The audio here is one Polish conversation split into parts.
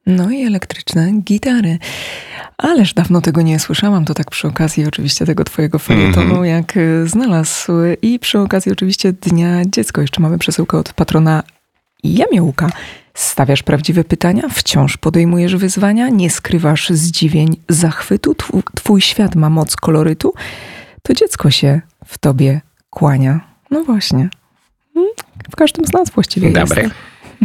No i elektryczne gitary. Ależ dawno tego nie słyszałam, to tak przy okazji oczywiście tego twojego felietonu, jak znalazł. I przy okazji oczywiście Dnia Dziecka. Jeszcze mamy przesyłkę od patrona Jamiołka. Stawiasz prawdziwe pytania, wciąż podejmujesz wyzwania, nie skrywasz zdziwień, zachwytu, twój świat ma moc kolorytu, to dziecko się w tobie kłania. No właśnie. W każdym z nas właściwie Dobre. jest.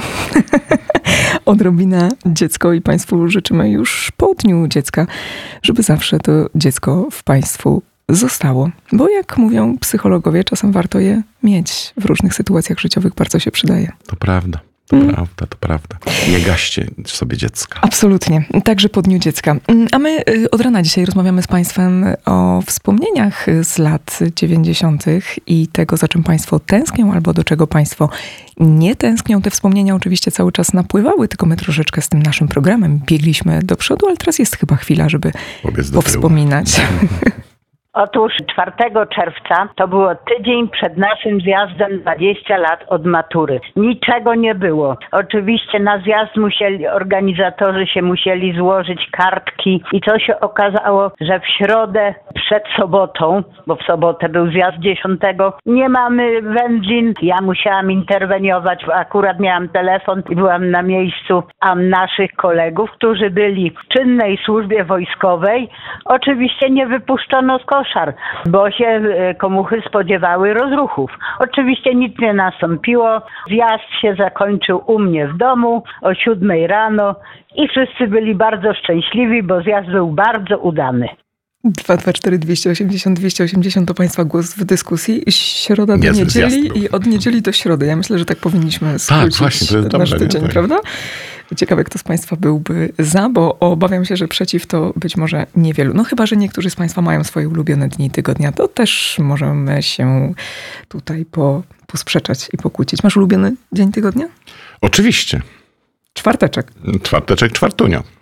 Odrobina dziecko i Państwu życzymy już po Dniu Dziecka, żeby zawsze to dziecko w Państwu zostało. Bo jak mówią psychologowie, czasem warto je mieć w różnych sytuacjach życiowych, bardzo się przydaje. To prawda. To prawda. Nie gaście sobie dziecka. Absolutnie. Także po Dniu Dziecka. A my od rana dzisiaj rozmawiamy z Państwem o wspomnieniach z lat 90. i tego, za czym Państwo tęsknią, albo do czego Państwo nie tęsknią. Te wspomnienia oczywiście cały czas napływały, tylko my troszeczkę z tym naszym programem biegliśmy do przodu, ale teraz jest chyba chwila, żeby powspominać. Otóż 4 czerwca to było tydzień przed naszym zjazdem 20 lat od matury. Niczego nie było. Oczywiście na zjazd organizatorzy musieli złożyć kartki i co się okazało, że w środę przed sobotą, bo w sobotę był zjazd 10, nie mamy wędlin. Ja musiałam interweniować, akurat miałam telefon i byłam na miejscu, a naszych kolegów, którzy byli w czynnej służbie wojskowej, oczywiście nie wypuszczono z koszar, bo się komuchy spodziewały rozruchów. Oczywiście nic nie nastąpiło. Zjazd się zakończył u mnie w domu o 7 rano i wszyscy byli bardzo szczęśliwi, bo zjazd był bardzo udany. 224 280 280 to Państwa głos w dyskusji. Środa do niedzieli i od niedzieli do środy. Ja myślę, że tak powinniśmy skrócić właśnie, to jest nasz dobre, tydzień, prawda? Ciekawe, kto z Państwa byłby za, bo obawiam się, że przeciw to być może niewielu. No chyba, że niektórzy z Państwa mają swoje ulubione dni tygodnia, to też możemy się tutaj posprzeczać i pokłócić. Masz ulubiony dzień tygodnia? Oczywiście. Czwarteczek. Czwarteczek, czwartunio.